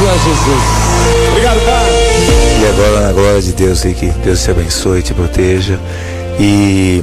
a Jesus. Obrigado, Pai. E agora, na glória de Deus, e que Deus te abençoe e te proteja. E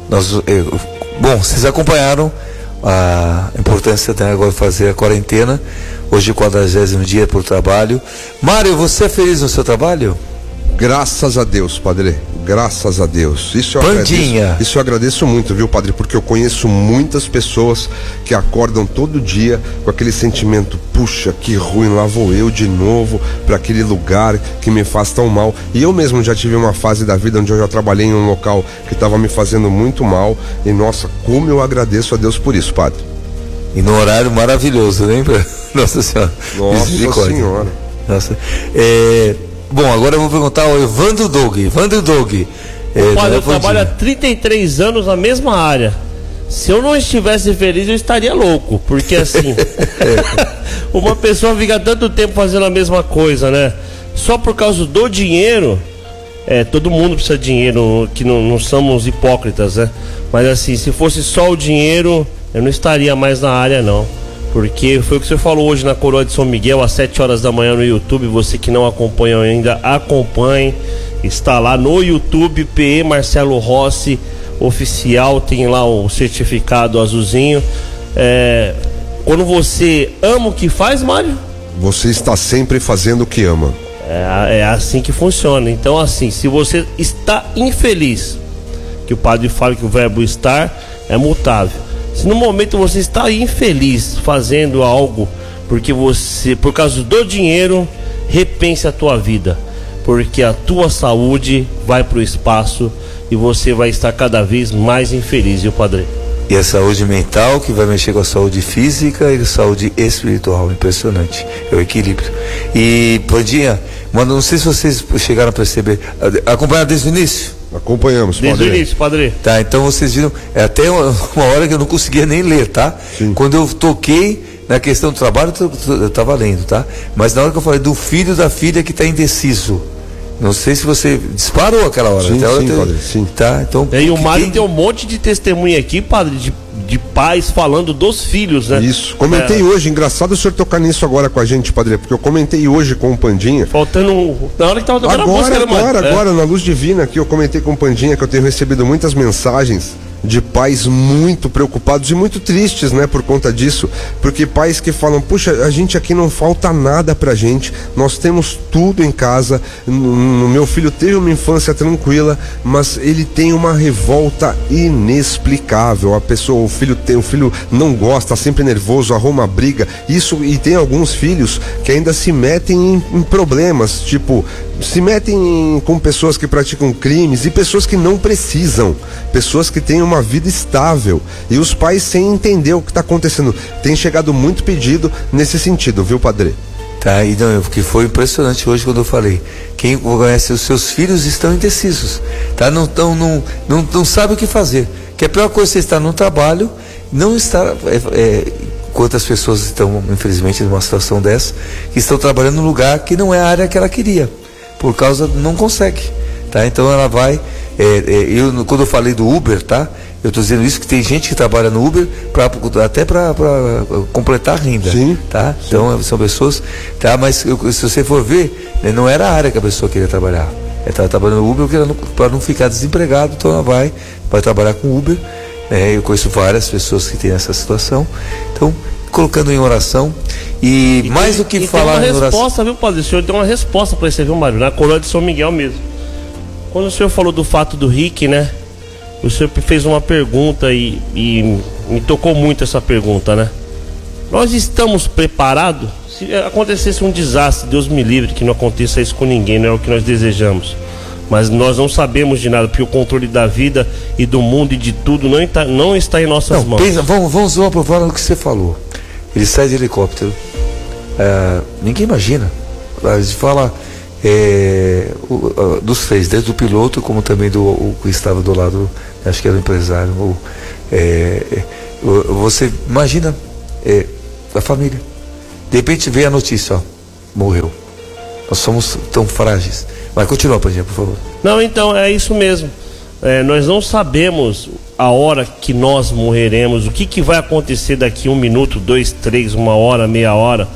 bom, vocês acompanharam a importância de agora fazer a quarentena. Hoje, 40º dia por trabalho. Mário, você é feliz no seu trabalho? Graças a Deus, Padre, graças a Deus. Isso eu agradeço muito, viu, Padre? Porque eu conheço muitas pessoas que acordam todo dia com aquele sentimento: puxa, que ruim, lá vou eu de novo para aquele lugar que me faz tão mal. E eu mesmo já tive uma fase da vida onde eu já trabalhei em um local que estava me fazendo muito mal. E nossa, como eu agradeço a Deus por isso, Padre. E no horário maravilhoso, lembra? Nossa Senhora. Nossa Senhora. Nossa. Bom, agora eu vou perguntar ao Evandro Doug. O Padre, eu trabalho há 33 anos na mesma área. Se eu não estivesse feliz, eu estaria louco. Porque assim, uma pessoa fica tanto tempo fazendo a mesma coisa, né? Só por causa do dinheiro. Todo mundo precisa de dinheiro, que não somos hipócritas, né? Mas assim, se fosse só o dinheiro, eu não estaria mais na área, não. Porque foi o que você falou hoje na Coroa de São Miguel, às 7 horas da manhã no YouTube. Você que não acompanha ainda, acompanhe. Está lá no YouTube, PE Marcelo Rossi Oficial. Tem lá o certificado azulzinho. Quando você ama o que faz, Mário, você está sempre fazendo o que ama. É assim que funciona. Então assim, se você está infeliz, que o padre fala que o verbo estar é mutável. Se no momento você está infeliz fazendo algo porque por causa do dinheiro, repense a tua vida, porque a tua saúde vai para o espaço e você vai estar cada vez mais infeliz, viu, Padre? E a saúde mental que vai mexer com a saúde física e a saúde espiritual, impressionante, é o equilíbrio. E Pandinha, mano, não sei se vocês chegaram a perceber, acompanharam desde o início? Acompanhamos, Padre. Desde o início, Padre. Tá, então vocês viram, até uma hora que eu não conseguia nem ler, tá? Sim. Quando eu toquei na questão do trabalho, eu tava lendo, tá? Mas na hora que eu falei do filho da filha que tá indeciso, não sei se você disparou aquela hora. Sim, Padre, sim. Tá, então, e o Mário tem um monte de testemunha aqui, Padre, de pais falando dos filhos, né? Isso, comentei hoje, engraçado o senhor tocar nisso agora com a gente, Padre, porque eu comentei hoje com o Pandinha. Faltando, na hora que tava tocando a música, agora, na Luz Divina, que eu comentei com o Pandinha que eu tenho recebido muitas mensagens de pais muito preocupados e muito tristes, né, por conta disso, porque pais que falam: puxa, a gente aqui não falta nada pra gente, nós temos tudo em casa, meu filho teve uma infância tranquila, mas ele tem uma revolta inexplicável, o filho não gosta, tá sempre nervoso, arruma briga, e tem alguns filhos que ainda se metem em problemas, tipo, se metem com pessoas que praticam crimes e pessoas que não precisam, pessoas que têm uma vida estável, e os pais sem entender o que está acontecendo. Tem chegado muito pedido nesse sentido, viu, Padre? Tá, e não, porque foi impressionante hoje quando eu falei: quem conhece os seus filhos estão indecisos, tá? Não sabe o que fazer, que a pior coisa é você estar no trabalho, não estar quantas pessoas estão, infelizmente, numa situação dessa, que estão trabalhando num lugar que não é a área que ela queria, por causa, não consegue, tá? Então ela vai, quando eu falei do Uber, tá? Eu estou dizendo isso, que tem gente que trabalha no Uber até para completar a renda. Sim, tá? Sim. Então são pessoas, tá? Mas se você for ver, né, não era a área que a pessoa queria trabalhar. Ela estava trabalhando no Uber para não ficar desempregado, então ela vai trabalhar com Uber. Eu conheço várias pessoas que têm essa situação. Então, colocando em oração. E mais do que falar em oração. Tem uma resposta, viu, Padre? O senhor deu uma resposta para isso, viu, Mário? Na Coroa de São Miguel mesmo. Quando o senhor falou do fato do Rick, né? O senhor fez uma pergunta e me tocou muito essa pergunta, né? Nós estamos preparados? Se acontecesse um desastre, Deus me livre que não aconteça isso com ninguém, não é o que nós desejamos. Mas nós não sabemos de nada, porque o controle da vida e do mundo e de tudo não está em nossas mãos. Pensa, vamos aprovar o que você falou. Ele sai de helicóptero. Ninguém imagina. A gente fala dos três, desde o piloto como também o que estava do lado, acho que era o empresário. Você imagina a família. De repente vê a notícia, morreu. Nós somos tão frágeis. Mas continua, Padinha, por favor. Não, então é isso mesmo. Nós não sabemos a hora que nós morreremos, o que vai acontecer daqui 1 minuto, 2, 3, 1 hora, meia hora.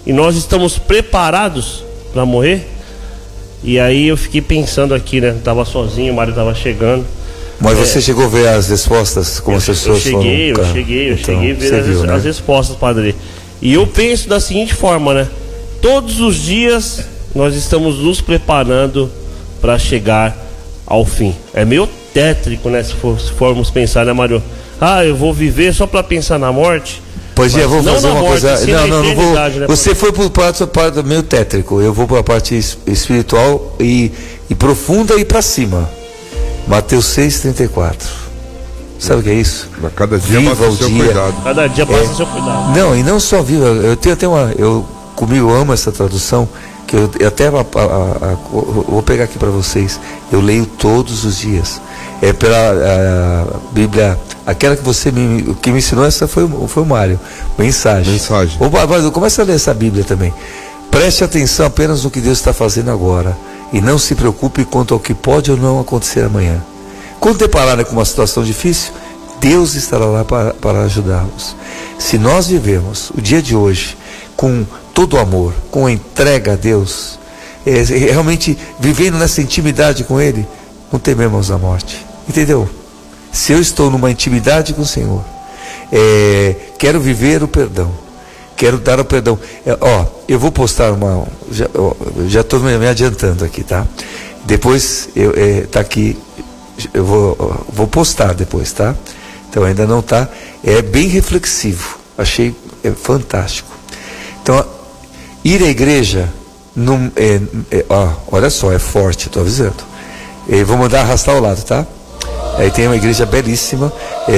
e nós estamos preparados para morrer? E aí eu fiquei pensando aqui, né? Tava sozinho, o Mário tava chegando. Mas você chegou a ver as respostas, como as pessoas falam? Eu cheguei a ver as respostas, padre. E eu penso da seguinte forma, né? Todos os dias nós estamos nos preparando para chegar ao fim. É meio tétrico, né? Se formos pensar, né, Mário? Eu vou viver só para pensar na morte. Pois é, vou fazer uma coisa. Não vou. Né, você foi para a parte meio tétrico. Eu vou para a parte espiritual e profunda e para cima. Mateus 6,34. Sabe o que é isso? Cada dia viva passa o seu cuidado. Cada dia passa o seu cuidado. Não, e não só viva. Eu tenho até comigo amo essa tradução, que eu até vou pegar aqui para vocês. Eu leio todos os dias. É pela Bíblia, aquela que me ensinou, essa foi o Mário. Mensagem. Começa a ler essa Bíblia também. Preste atenção apenas no que Deus está fazendo agora. E não se preocupe quanto ao que pode ou não acontecer amanhã. Quando deparar com uma situação difícil, Deus estará lá para ajudá-los. Se nós vivemos o dia de hoje com todo o amor, com a entrega a Deus, realmente vivendo nessa intimidade com Ele, não tememos a morte. Entendeu? Se eu estou numa intimidade com o Senhor, quero viver o perdão, quero dar o perdão. Eu vou postar já estou me adiantando aqui, tá? Depois tá aqui, eu vou postar depois, tá? Então ainda não tá. É bem reflexivo. Achei fantástico. Então, ir à igreja não olha só, é forte, estou avisando. Vou mandar arrastar ao lado, tá? Aí tem uma igreja belíssima,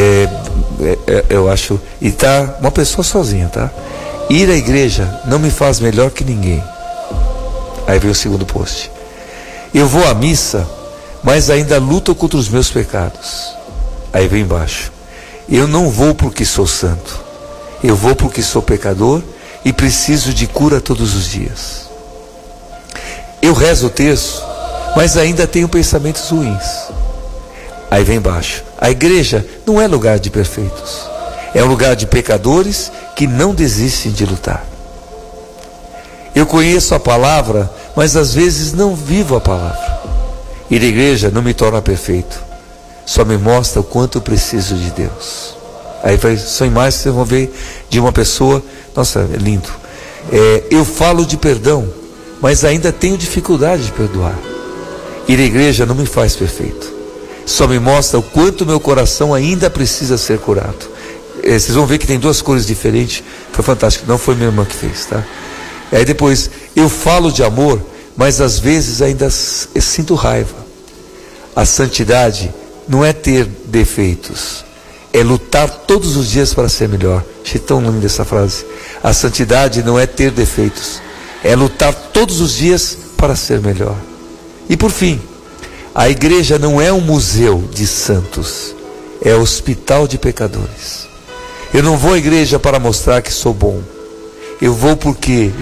eu acho, e tá uma pessoa sozinha, tá? Ir à igreja não me faz melhor que ninguém. Aí vem o segundo post. Eu vou à missa, mas ainda luto contra os meus pecados. Aí vem embaixo. Eu não vou porque sou santo. Eu vou porque sou pecador e preciso de cura todos os dias. Eu rezo o terço, mas ainda tenho pensamentos ruins. Aí vem embaixo. A igreja não é lugar de perfeitos. É um lugar de pecadores que não desistem de lutar. Eu conheço a palavra, mas às vezes não vivo a palavra. Ir à igreja não me torna perfeito. Só me mostra o quanto eu preciso de Deus. Aí são imagens que vocês vão ver de uma pessoa. Nossa, é lindo. Eu falo de perdão, mas ainda tenho dificuldade de perdoar. Ir à igreja não me faz perfeito. Só me mostra o quanto meu coração ainda precisa ser curado. Vocês vão ver que tem duas cores diferentes. Foi fantástico. Não foi minha irmã que fez, tá? Aí depois, eu falo de amor, mas às vezes ainda sinto raiva. A santidade não é ter defeitos, é lutar todos os dias para ser melhor. Achei tão linda essa frase. A santidade não é ter defeitos, é lutar todos os dias para ser melhor. E por fim, a igreja não é um museu de santos, é hospital de pecadores. Eu não vou à igreja para mostrar que sou bom. Eu vou porque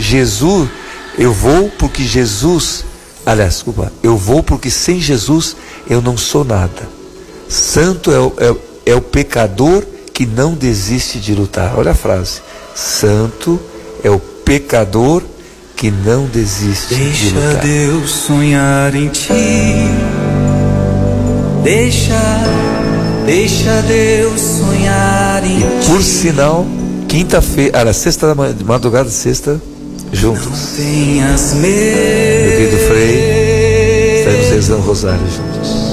sem Jesus eu não sou nada. Santo é o pecador que não desiste de lutar. Olha a frase. Santo é o pecador que não desiste de lutar. Deixa Deus sonhar em ti. Deixa Deus sonhar em ti. Por sinal, quinta-feira, sexta da madrugada, sexta, juntos. Não tenhas medo. Meu querido Frei, estaremos rezando o rosário juntos.